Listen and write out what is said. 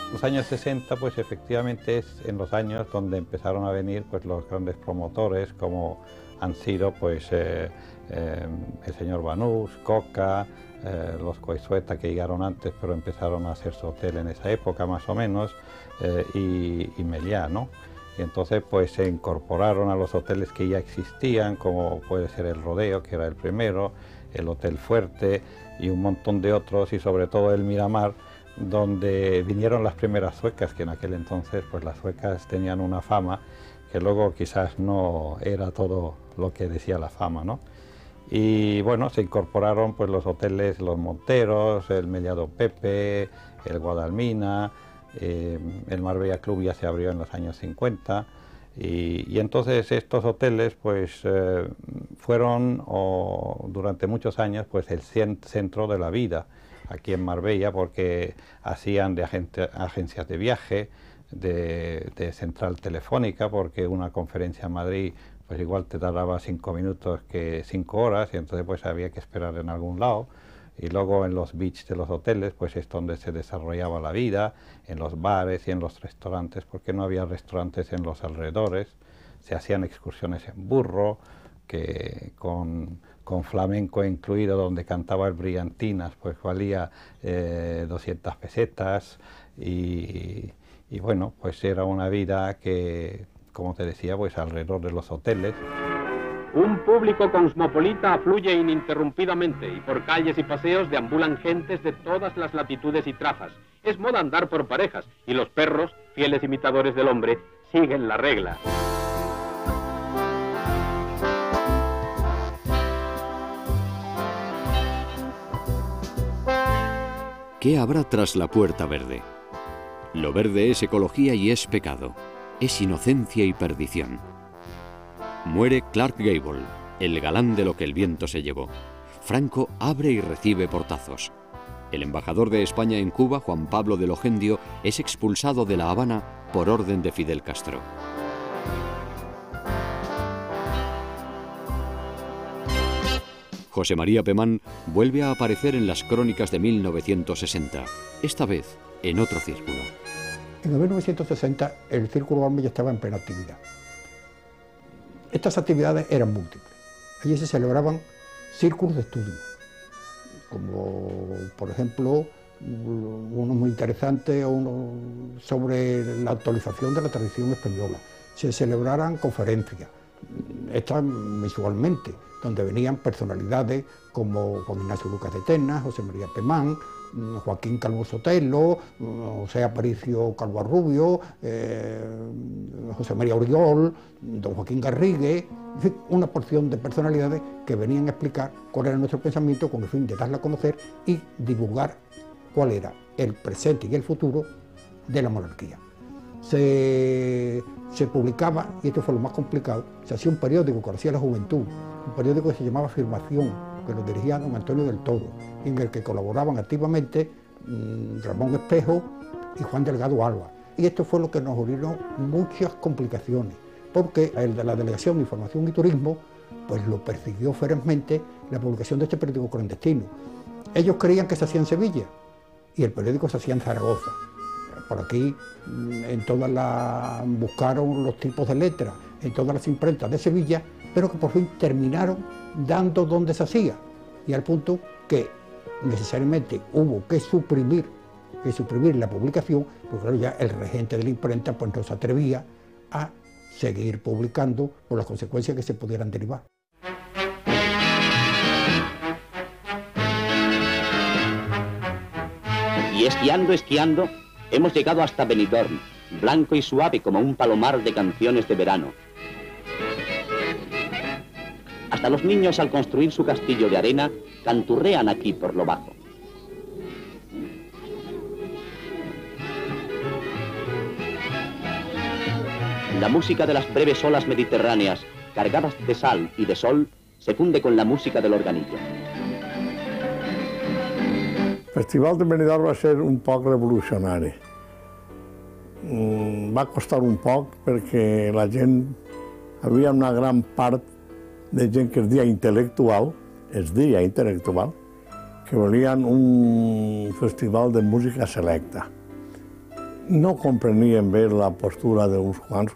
Los años 60, pues efectivamente es en los años donde empezaron a venir pues los grandes promotores como han sido pues el señor Banús, Coca, los Coizueta que llegaron antes pero empezaron a hacer su hotel en esa época más o menos, y Meliá, ¿no? Y entonces pues se incorporaron a los hoteles que ya existían, como puede ser el Rodeo, que era el primero, el Hotel Fuerte y un montón de otros, y sobre todo el Miramar, donde vinieron las primeras suecas, que en aquel entonces pues las suecas tenían una fama que luego quizás no era todo lo que decía la fama, ¿no? Y bueno, se incorporaron pues los hoteles Los Monteros, el Mellado Pepe, el Guadalmina, el Marbella Club ya se abrió en los años 50, y entonces estos hoteles pues fueron durante muchos años pues el centro de la vida aquí en Marbella, porque hacían de agencias de viaje, de central telefónica, porque una conferencia en Madrid pues igual te tardaba 5 minutos que 5 horas, y entonces pues había que esperar en algún lado. Y luego en los beach de los hoteles pues es donde se desarrollaba la vida, en los bares y en los restaurantes, porque no había restaurantes en los alrededores. Se hacían excursiones en burro, que con flamenco incluido, donde cantaba el Brillantinas, pues valía 200 pesetas, y bueno, pues era una vida que, como te decía, pues alrededor de los hoteles. Un público cosmopolita afluye ininterrumpidamente, y por calles y paseos deambulan gentes de todas las latitudes y trazas. Es moda andar por parejas, y los perros, fieles imitadores del hombre, siguen la regla. ¿Qué habrá tras la puerta verde? Lo verde es ecología y es pecado. Es inocencia y perdición. Muere Clark Gable, el galán de lo que el viento se llevó. Franco abre y recibe portazos. El embajador de España en Cuba, Juan Pablo de Logendio, es expulsado de La Habana por orden de Fidel Castro. José María Pemán vuelve a aparecer en las crónicas de 1960, esta vez en otro círculo. En 1960 el Círculo Balme ya estaba en plena actividad. Estas actividades eran múltiples. Allí se celebraban círculos de estudio, como por ejemplo uno muy interesante, uno sobre la actualización de la tradición española. Se celebraran conferencias, estas mensualmente, donde venían personalidades como Juan Ignacio Lucas de Tena, José María Pemán, Joaquín Calvo Sotelo, José Aparicio Calvo Rubio, José María Oriol, don Joaquín Garrigue, en fin, una porción de personalidades que venían a explicar cuál era nuestro pensamiento con el fin de darla a conocer y divulgar cuál era el presente y el futuro de la monarquía. Se publicaba, y esto fue lo más complicado, se hacía un periódico que lo hacía la juventud, un periódico que se llamaba Afirmación, que lo dirigía don Antonio del Toro, en el que colaboraban activamente Ramón Espejo y Juan Delgado Alba. Y esto fue lo que nos abrieron muchas complicaciones, porque el de la Delegación de Información y Turismo pues lo persiguió ferozmente la publicación de este periódico clandestino. Ellos creían que se hacía en Sevilla y el periódico se hacía en Zaragoza. Por aquí buscaron los tipos de letras en todas las imprentas de Sevilla, pero que por fin terminaron dando donde se hacía, y al punto que necesariamente hubo que suprimir la publicación, porque claro, ya el regente de la imprenta pues no se atrevía a seguir publicando por las consecuencias que se pudieran derivar. Y esquiando, hemos llegado hasta Benidorm, blanco y suave como un palomar de canciones de verano. Hasta los niños, al construir su castillo de arena, canturrean aquí por lo bajo. La música de las breves olas mediterráneas, cargadas de sal y de sol, se funde con la música del organillo. El Festival de Benidorm va ser un poc revolucionari. Va costar un poc perquè la gent, havia una gran part de gent que es deia intel·lectual, que volien un festival de música selecta. no comprenien bé la postura d'uns quants,